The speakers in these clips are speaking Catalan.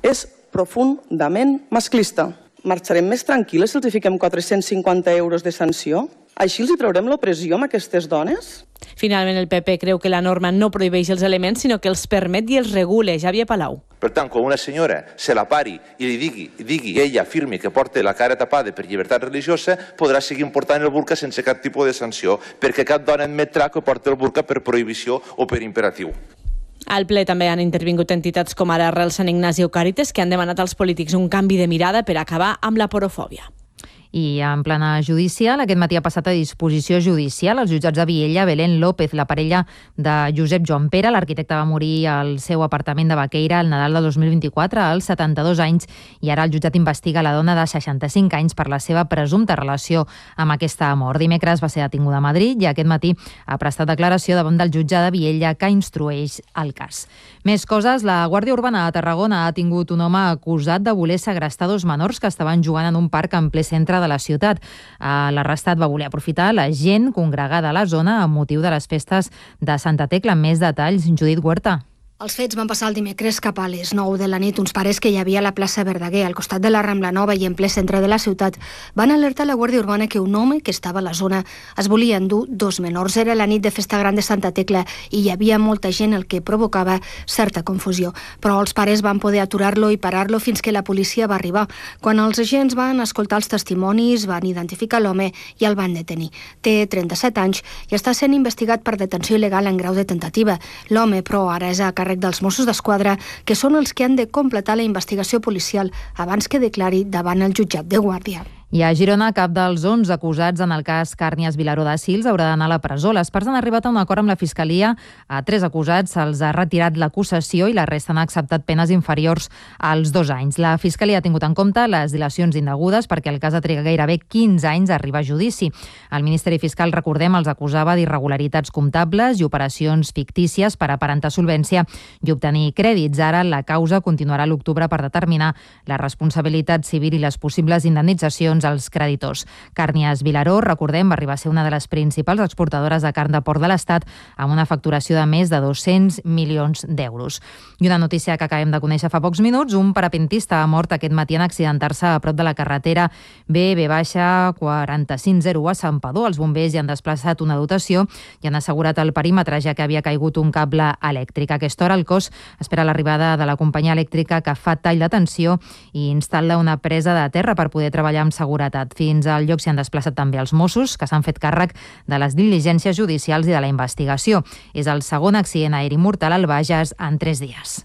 és profundament masclista. Marxarem més tranquil·les si els fiquem 450 euros de sanció? Així els traurem l'opressió a aquestes dones? Finalment, el PP creu que la norma no prohibeix els elements, sinó que els permet i els regula. Xavier Palau. Per tant, quan una senyora se la pari i li digui ella afirmi que porta la cara tapada per llibertat religiosa, podrà seguir portant el burca sense cap tipus de sanció, perquè cap dona admetrà que porta el burca per prohibició o per imperatiu. Al ple també han intervingut entitats com ara Arrel Sant Ignasi o Càritas, que han demanat als polítics un canvi de mirada per acabar amb la porofòbia. I en plena judicial, aquest matí ha passat a disposició judicial als jutjats de Viella Belén López, la parella de Josep Joan Pere. L'arquitecte va morir al seu apartament de Baqueira el Nadal de 2024 als 72 anys i ara el jutjat investiga la dona de 65 anys per la seva presumpta relació amb aquesta mort. Dimecres va ser detinguda a Madrid i aquest matí ha prestat declaració davant del jutge de Viella que instrueix el cas. Més coses, la Guàrdia Urbana a Tarragona ha tingut un home acusat de voler segrestar dos menors que estaven jugant en un parc en ple centre de la ciutat. L'arrestat va voler aprofitar la gent congregada a la zona amb motiu de les festes de Santa Tecla. Més detalls, Judit Huerta. Els fets van passar el dimecres cap a les 9 de la nit. Uns pares que hi havia a la plaça Verdaguer, al costat de la Rambla Nova i en ple centre de la ciutat, van alertar a la Guàrdia Urbana que un home que estava a la zona es volia endur dos menors. Era la nit de Festa Gran de Santa Tecla i hi havia molta gent, el que provocava certa confusió. Però els pares van poder aturar-lo i parar-lo fins que la policia va arribar. Quan els agents van escoltar els testimonis, van identificar l'home i el van detenir. Té 37 anys i està sent investigat per detenció il·legal en grau de tentativa. L'home, però, ara és a càrrec dels Mossos d'Esquadra, que són els que han de completar la investigació policial abans que declari davant el jutjat de Guàrdia. I a Girona, cap dels 11 acusats en el cas Càrnies Vilaró de Sils haurà d'anar a la presó. Les parts han arribat a un acord amb la Fiscalia. A 3 acusats se'ls ha retirat l'acusació i la resta han acceptat penes inferiors als 2 anys. La Fiscalia ha tingut en compte les dilacions indegudes perquè el cas ha trigat gairebé 15 anys a arribar a judici. El Ministeri Fiscal, recordem, els acusava d'irregularitats comptables i operacions fictícies per aparentar solvència i obtenir crèdits. Ara la causa continuarà a l'octubre per determinar la responsabilitat civil i les possibles indemnitzacions als creditors. Càrnies Vilaró, recordem, va arribar a ser una de les principals exportadores de carn de porc de l'Estat amb una facturació de més de 200 milions d'euros. I una notícia que acabem de conèixer fa pocs minuts, un parapentista ha mort aquest matí en accidentar-se a prop de la carretera BB-4501 a Santpedor. Els bombers hi han desplaçat una dotació i han assegurat el perímetre, ja que havia caigut un cable elèctric. A aquesta hora el cos espera l'arribada de la companyia elèctrica que fa tall de tensió i instal·la una presa de terra per poder treballar amb seguretat. Fins al lloc s'hi han desplaçat també els Mossos, que s'han fet càrrec de les diligències judicials i de la investigació. És el segon accident aeri mortal al Bages en 3 dies.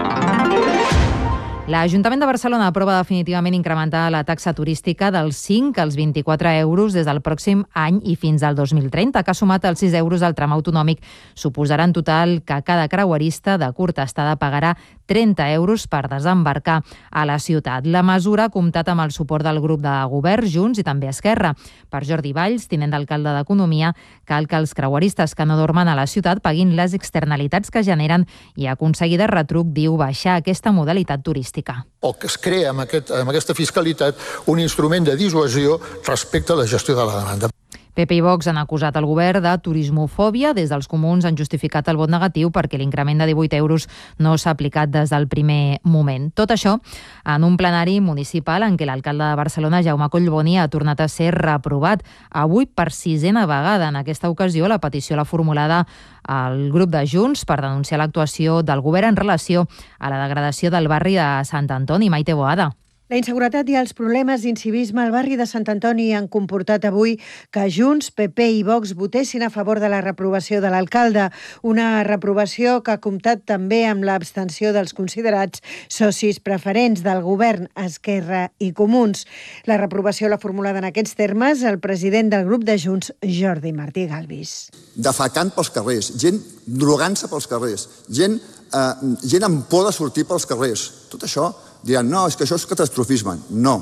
L'Ajuntament de Barcelona aprova definitivament incrementar la taxa turística dels 5 als 24 euros des del pròxim any i fins al 2030, que ha sumat els 6 euros al tram autonòmic. Suposarà en total que cada creuerista de curta estada pagarà 30 euros per desembarcar a la ciutat. La mesura ha comptat amb el suport del grup de govern, Junts i també Esquerra. Per Jordi Valls, tinent d'alcalde d'Economia, cal que els creueristes que no dormen a la ciutat paguin les externalitats que generen i aconseguir de retruc, diu, baixar aquesta modalitat turística. O que es crea amb aquesta fiscalitat un instrument de dissuasió respecte a la gestió de la demanda. PP i Vox han acusat el govern de turismofòbia. Des dels comuns han justificat el vot negatiu perquè l'increment de 18 euros no s'ha aplicat des del primer moment. Tot això en un plenari municipal en què l'alcalde de Barcelona, Jaume Collboni, ha tornat a ser reprovat. Avui per 6a vegada. En aquesta ocasió la petició l'ha formulada al grup de Junts per denunciar l'actuació del govern en relació a la degradació del barri de Sant Antoni. Maite Boada. La inseguretat i els problemes d'incivisme al barri de Sant Antoni han comportat avui que Junts, PP i Vox votessin a favor de la reprovació de l'alcalde. Una reprovació que ha comptat també amb l'abstenció dels considerats socis preferents del govern, Esquerra i Comuns. La reprovació l'ha formulada en aquests termes el president del grup de Junts, Jordi Martí Galvis. Defecant pels carrers, gent drogant-se pels carrers, gent amb por de sortir pels carrers. Tot això diran, no, és que això és catastrofisme. No,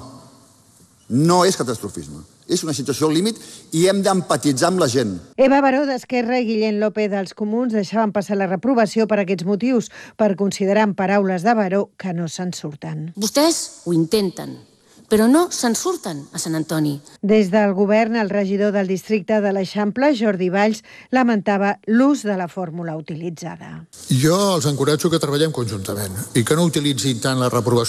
no és catastrofisme. És una situació al límit i hem d'empatitzar amb la gent. Eva Baró d'Esquerra i Guillem López dels Comuns deixaven passar la reprovació per aquests motius, per considerar en paraules de Baró que no se'n surten. Vostès ho intenten, però no se'n surten a Sant Antoni. Des del govern, el regidor del districte de l'Eixample, Jordi Valls, lamentava l'ús de la fórmula utilitzada. Jo els encoratjo que treballem conjuntament i que no utilitzin tant la reprovació